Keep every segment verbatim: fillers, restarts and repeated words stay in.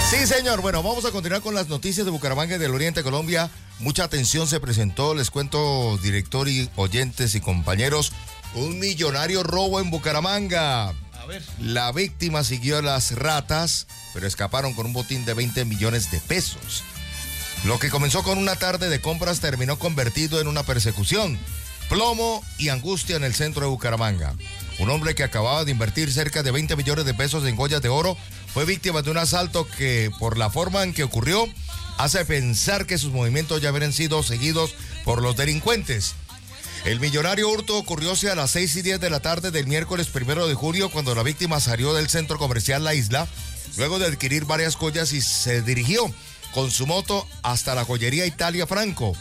Sí, señor. Bueno, vamos a continuar con las noticias de Bucaramanga y del Oriente Colombia. Mucha atención se presentó, les cuento, director y oyentes y compañeros, un millonario robo en Bucaramanga. A ver. La víctima siguió a las ratas, pero escaparon con un botín de veinte millones de pesos. Lo que comenzó con una tarde de compras terminó convertido en una persecución, plomo y angustia en el centro de Bucaramanga. Un hombre que acababa de invertir cerca de veinte millones de pesos en joyas de oro fue víctima de un asalto que, por la forma en que ocurrió, hace pensar que sus movimientos ya habrían sido seguidos por los delincuentes. El millonario hurto ocurrió a las seis y diez de la tarde del miércoles primero de julio, cuando la víctima salió del centro comercial La Isla, luego de adquirir varias joyas, y se dirigió con su moto hasta la joyería Italia Franco,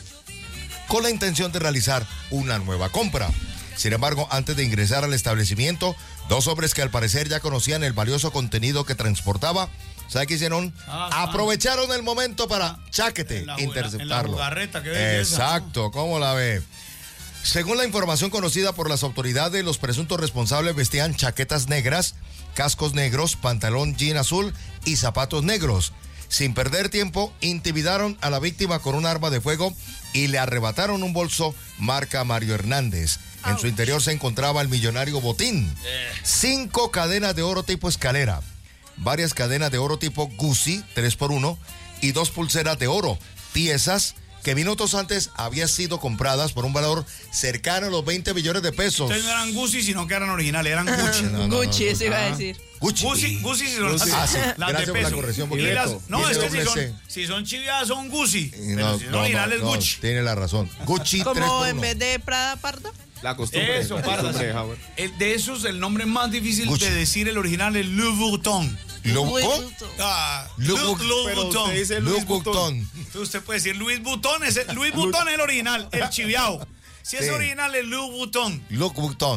con la intención de realizar una nueva compra. Sin embargo, antes de ingresar al establecimiento, dos hombres que al parecer ya conocían el valioso contenido que transportaba, ¿sabe qué hicieron? Ah, Aprovecharon ah, el momento para, chaquete, la, interceptarlo. En la, en la que ve Exacto, esa. ¿Cómo la ve? Según la información conocida por las autoridades, los presuntos responsables vestían chaquetas negras, cascos negros, pantalón jean azul y zapatos negros. Sin perder tiempo, intimidaron a la víctima con un arma de fuego y le arrebataron un bolso marca Mario Hernández. En su interior se encontraba el millonario botín, cinco cadenas de oro tipo escalera, varias cadenas de oro tipo Gucci tres por uno y dos pulseras de oro, piezas que minutos antes habían sido compradas por un valor cercano a los veinte millones de pesos. Ustedes no eran Gucci, sino que eran originales, eran Gucci. No, no, no, Gucci, eso iba a decir. Gucci. Gucci, Gucci si son Gucci. las, Ah, sí. las Gracias de por peso. la corrección. Y las, no, es que si C. son, si son chiviadas son Gucci, No, pero si son no, originales no, no, Gucci. tiene la razón. Gucci tres por uno. Como en vez de Prada Parda. La costumbre. Eso, la Parda. costumbre, Howard. El, de esos, el nombre más difícil Gucci. de decir el original es Louis Vuitton. Louis Ah, Louis Louis Pero Vuitton. usted dice Louis Vuitton. Entonces usted puede decir Louis Vuitton, es el, Louis Vuitton es el original, el chiviao. Si es Sí. original es Louis Vuitton. Louis Vuitton.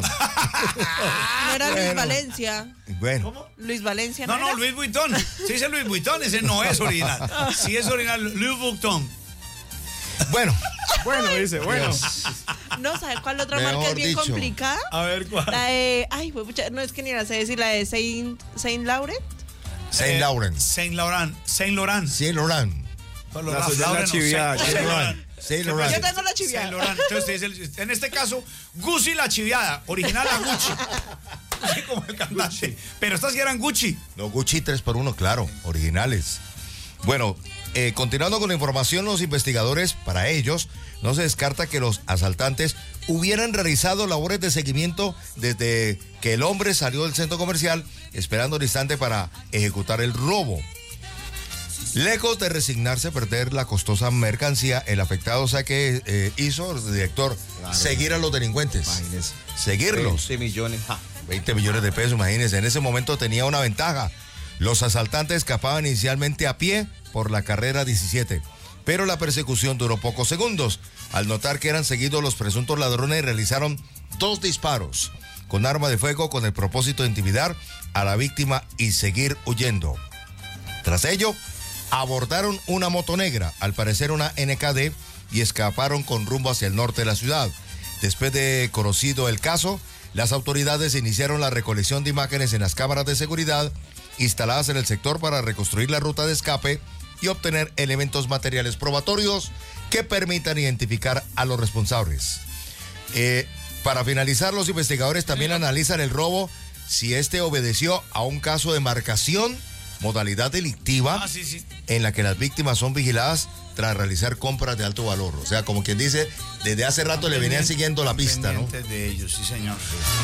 No era Luis Bueno. Valencia. Bueno. ¿Cómo? Luis Valencia, ¿no? No, no, era? Louis Vuitton. Si dice Louis Vuitton, ese no es original. Si es original, Louis Vuitton. Bueno. Bueno, dice, bueno. Dios. No, ¿sabes cuál otra Mejor marca es bien dicho. complicada? A ver cuál. La de, ay, fue mucha- no es que ni la sé decir, la de Saint, Saint Laurent. Saint Eh, Laurent. Saint Laurent. Saint Laurent. Saint Laurent. Pero La Ralph suya es la Lauren, no, chiviada. Saint- Saint Laurent. Saint Yo Laurent. tengo la Saint chiviada. Laurent. Entonces usted dice, en este caso, Gucci la chiviada, original a Gucci. Así como el cantante. Pero estas sí eran Gucci. No, Gucci tres por uno, claro, originales. Bueno, eh, continuando con la información, los investigadores, para ellos, no se descarta que los asaltantes hubieran realizado labores de seguimiento desde que el hombre salió del centro comercial, esperando el instante para ejecutar el robo. Lejos de resignarse a perder la costosa mercancía, el afectado, ¿sabe qué eh, hizo el director? Claro. Seguir a los delincuentes. Imagínese. Seguirlos. veinte millones. Ja. veinte millones de pesos, imagínense. En ese momento tenía una ventaja. Los asaltantes escapaban inicialmente a pie por la carrera diecisiete, pero la persecución duró pocos segundos. Al notar que eran seguidos, los presuntos ladrones realizaron dos disparos con arma de fuego con el propósito de intimidar a la víctima y seguir huyendo. Tras ello, abordaron una moto negra, al parecer una N K D, y escaparon con rumbo hacia el norte de la ciudad. Después de conocido el caso, las autoridades iniciaron la recolección de imágenes en las cámaras de seguridad instaladas en el sector para reconstruir la ruta de escape y obtener elementos materiales probatorios que permitan identificar a los responsables. Eh, para finalizar, los investigadores también analizan el robo, si este obedeció a un caso de marcación, modalidad delictiva, Ah, sí, sí. en la que las víctimas son vigiladas tras realizar compras de alto valor. O sea, como quien dice, desde hace rato le venían siguiendo la pista, ¿no? Pendientes de ellos, sí, señor.